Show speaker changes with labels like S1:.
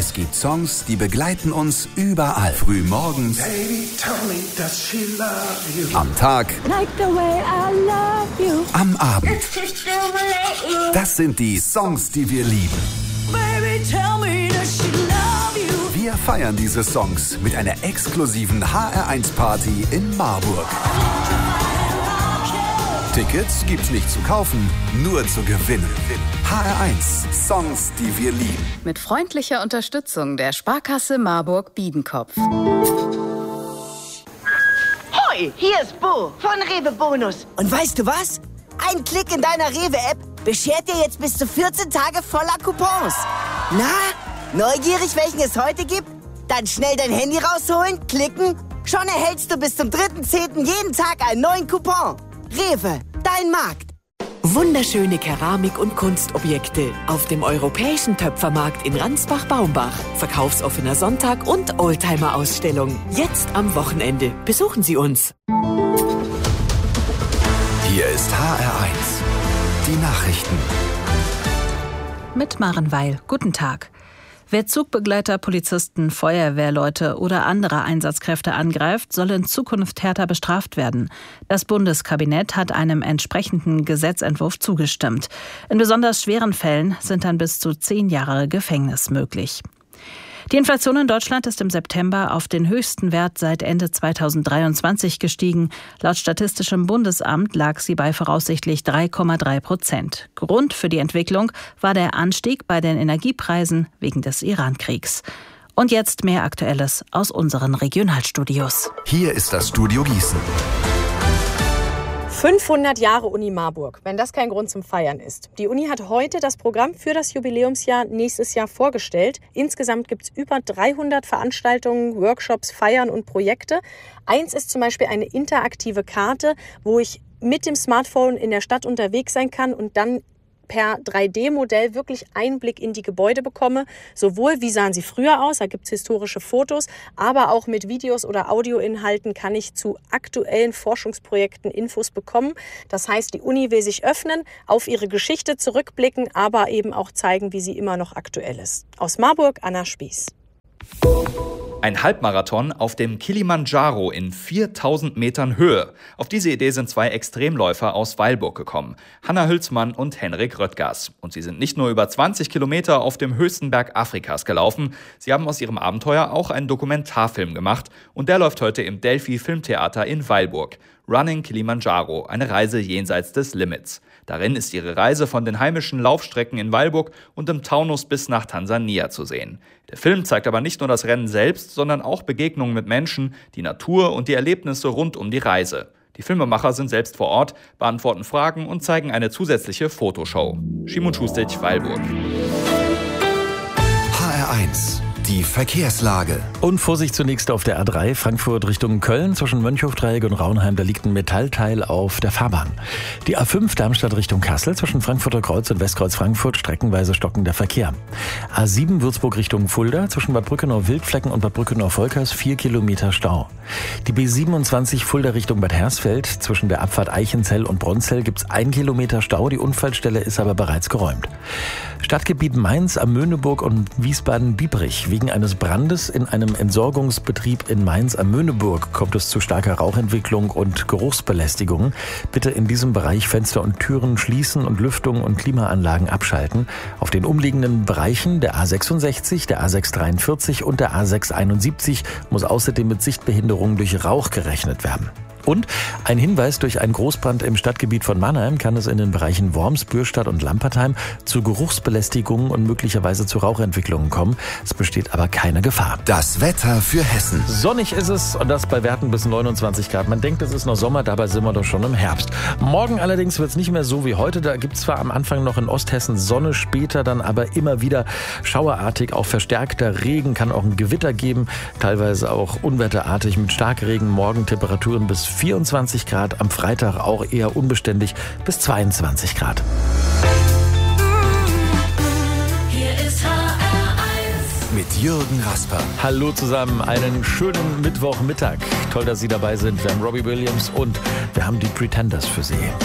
S1: Es gibt Songs, die begleiten uns überall. Frühmorgens,
S2: Baby, tell me, does she love you?
S1: am Tag,
S3: Like the way I love you.
S1: am Abend. Das sind die Songs, die wir lieben.
S3: Baby, tell me, does she love you?
S1: Wir feiern diese Songs mit einer exklusiven HR1-Party in Marburg. Tickets gibt's nicht zu kaufen, nur zu gewinnen. HR1 Songs, die wir lieben.
S4: Mit freundlicher Unterstützung der Sparkasse Marburg-Biedenkopf.
S5: Hoi, hier ist Bo von Rewe Bonus. Und weißt du was? Ein Klick in deiner Rewe-App beschert dir jetzt bis zu 14 Tage voller Coupons. Na, neugierig, welchen es heute gibt? Dann schnell dein Handy rausholen, klicken. Schon erhältst du bis zum 3.10. jeden Tag einen neuen Coupon. Rewe, dein Markt.
S6: Wunderschöne Keramik- und Kunstobjekte auf dem Europäischen Töpfermarkt in Ransbach-Baumbach. Verkaufsoffener Sonntag und Oldtimer-Ausstellung. Jetzt am Wochenende. Besuchen Sie uns.
S1: Hier ist HR1. Die Nachrichten.
S7: Mit Maren Weil. Guten Tag. Wer Zugbegleiter, Polizisten, Feuerwehrleute oder andere Einsatzkräfte angreift, soll in Zukunft härter bestraft werden. Das Bundeskabinett hat einem entsprechenden Gesetzentwurf zugestimmt. In besonders schweren Fällen sind dann bis zu 10 Jahre Gefängnis möglich. Die Inflation in Deutschland ist im September auf den höchsten Wert seit Ende 2023 gestiegen. Laut Statistischem Bundesamt lag sie bei voraussichtlich 3,3%. Grund für die Entwicklung war der Anstieg bei den Energiepreisen wegen des Iran-Kriegs. Und jetzt mehr Aktuelles aus unseren Regionalstudios.
S1: Hier ist das Studio Gießen.
S8: 500 Jahre Uni Marburg, wenn das kein Grund zum Feiern ist. Die Uni hat heute das Programm für das Jubiläumsjahr nächstes Jahr vorgestellt. Insgesamt gibt es über 300 Veranstaltungen, Workshops, Feiern und Projekte. Eins ist zum Beispiel eine interaktive Karte, wo ich mit dem Smartphone in der Stadt unterwegs sein kann und dann per 3D-Modell wirklich Einblick in die Gebäude bekomme. Sowohl, wie sahen sie früher aus, da gibt es historische Fotos, aber auch mit Videos oder Audioinhalten kann ich zu aktuellen Forschungsprojekten Infos bekommen. Das heißt, die Uni will sich öffnen, auf ihre Geschichte zurückblicken, aber eben auch zeigen, wie sie immer noch aktuell ist. Aus Marburg, Anna Spieß.
S9: Ein Halbmarathon auf dem Kilimanjaro in 4000 Metern Höhe. Auf diese Idee sind 2 Extremläufer aus Weilburg gekommen. Hanna Hülsmann und Henrik Röttgers. Und sie sind nicht nur über 20 Kilometer auf dem höchsten Berg Afrikas gelaufen. Sie haben aus ihrem Abenteuer auch einen Dokumentarfilm gemacht. Und der läuft heute im Delphi Filmtheater in Weilburg. Running Kilimanjaro, eine Reise jenseits des Limits. Darin ist ihre Reise von den heimischen Laufstrecken in Weilburg und im Taunus bis nach Tansania zu sehen. Der Film zeigt aber nicht nur das Rennen selbst, sondern auch Begegnungen mit Menschen, die Natur und die Erlebnisse rund um die Reise. Die Filmemacher sind selbst vor Ort, beantworten Fragen und zeigen eine zusätzliche Fotoshow. Schimon Schustic, Weilburg.
S1: HR1. Die Verkehrslage.
S10: Und Vorsicht zunächst auf der A3 Frankfurt Richtung Köln zwischen Mönchhofdreieck und Raunheim. Da liegt ein Metallteil auf der Fahrbahn. Die A5 Darmstadt Richtung Kassel zwischen Frankfurter Kreuz und Westkreuz Frankfurt streckenweise stockender Verkehr. A7 Würzburg Richtung Fulda zwischen Bad Brückenau-Wildflecken und Bad Brückenau-Volkers 4 Kilometer Stau. Die B27 Fulda Richtung Bad Hersfeld zwischen der Abfahrt Eichenzell und Bronzell gibt's 1 Kilometer Stau. Die Unfallstelle ist aber bereits geräumt. Stadtgebiet Mainz am Möhneburg und Wiesbaden-Biebrich. Wegen eines Brandes in einem Entsorgungsbetrieb in Mainz am Möhneburg kommt es zu starker Rauchentwicklung und Geruchsbelästigung. Bitte in diesem Bereich Fenster und Türen schließen und Lüftung und Klimaanlagen abschalten. Auf den umliegenden Bereichen der A66, der A643 und der A671 muss außerdem mit Sichtbehinderung durch Rauch gerechnet werden. Und ein Hinweis: durch einen Großbrand im Stadtgebiet von Mannheim kann es in den Bereichen Worms, Bürstadt und Lampertheim zu Geruchsbelästigungen und möglicherweise zu Rauchentwicklungen kommen. Es besteht aber keine Gefahr.
S1: Das Wetter für Hessen.
S10: Sonnig ist es und das bei Werten bis 29 Grad. Man denkt, es ist noch Sommer, dabei sind wir doch schon im Herbst. Morgen allerdings wird es nicht mehr so wie heute. Da gibt es zwar am Anfang noch in Osthessen Sonne, später dann aber immer wieder schauerartig, auch verstärkter Regen, kann auch ein Gewitter geben, teilweise auch unwetterartig mit Starkregen. Morgen Temperaturen bis 24 Grad, am Freitag auch eher unbeständig bis 22 Grad.
S3: Hier ist HR1.
S1: Mit Jürgen Rasper.
S10: Hallo zusammen, einen schönen Mittwochmittag. Toll, dass Sie dabei sind. Wir haben Robbie Williams und wir haben die Pretenders für Sie.